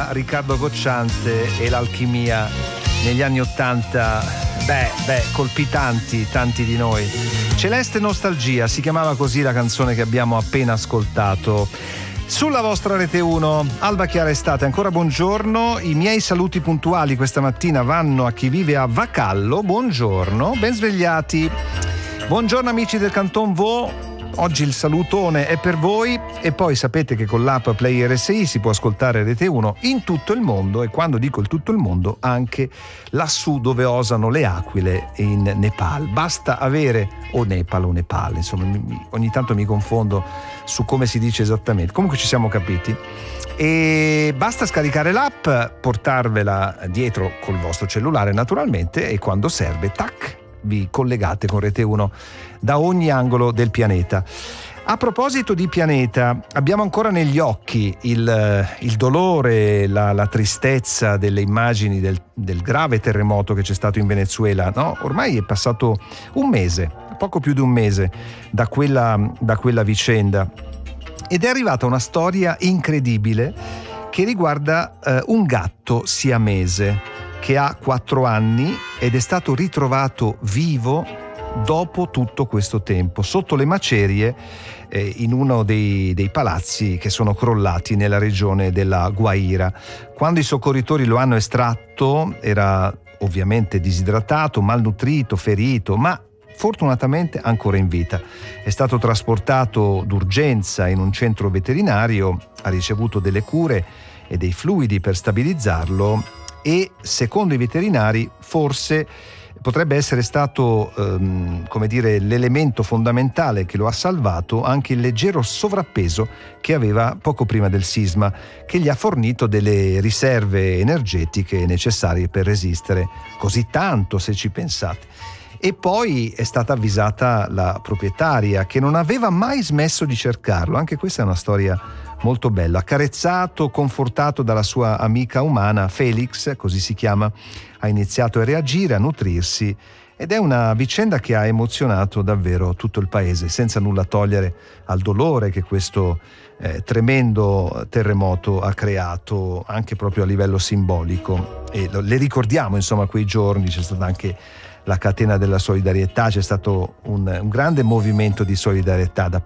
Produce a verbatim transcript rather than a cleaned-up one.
tra Riccardo Cocciante e l'alchimia negli anni ottanta, beh, beh, colpì tanti, tanti di noi. Celeste Nostalgia, si chiamava così la canzone che abbiamo appena ascoltato. Sulla vostra Rete uno, Alba Chiara Estate, ancora buongiorno. I miei saluti puntuali questa mattina vanno a chi vive a Vacallo, buongiorno, ben svegliati. Buongiorno amici del Canton Vaud. Oggi il salutone è per voi e poi sapete che con l'app Play R S I si può ascoltare Rete uno in tutto il mondo, e quando dico il tutto il mondo anche lassù dove osano le aquile in Nepal. Basta avere, o Nepal o Nepal, insomma ogni tanto mi confondo su come si dice esattamente, comunque ci siamo capiti. E basta scaricare l'app, portarvela dietro col vostro cellulare naturalmente, e quando serve, tac, vi collegate con Rete uno da ogni angolo del pianeta. A proposito di pianeta, abbiamo ancora negli occhi il, il dolore, la, la tristezza delle immagini del, del grave terremoto che c'è stato in Venezuela, no? Ormai è passato un mese, poco più di un mese da quella, da quella vicenda, ed è arrivata una storia incredibile che riguarda eh, un gatto siamese che ha quattro anni ed è stato ritrovato vivo dopo tutto questo tempo sotto le macerie eh, in uno dei, dei palazzi che sono crollati nella regione della Guaira. Quando i soccorritori lo hanno estratto era ovviamente disidratato, malnutrito, ferito, ma fortunatamente ancora in vita. È stato trasportato d'urgenza in un centro veterinario, ha ricevuto delle cure e dei fluidi per stabilizzarlo, e secondo i veterinari forse potrebbe essere stato ehm, come dire l'elemento fondamentale che lo ha salvato anche il leggero sovrappeso che aveva poco prima del sisma, che gli ha fornito delle riserve energetiche necessarie per resistere così tanto, se ci pensate. E poi è stata avvisata la proprietaria, che non aveva mai smesso di cercarlo. Anche questa è una storia molto bella. Accarezzato, confortato dalla sua amica umana Felix, così si chiama, ha iniziato a reagire, a nutrirsi, ed è una vicenda che ha emozionato davvero tutto il paese, senza nulla togliere al dolore che questo eh, tremendo terremoto ha creato anche proprio a livello simbolico. E lo, le ricordiamo insomma quei giorni, c'è stata anche la catena della solidarietà, c'è stato un, un grande movimento di solidarietà da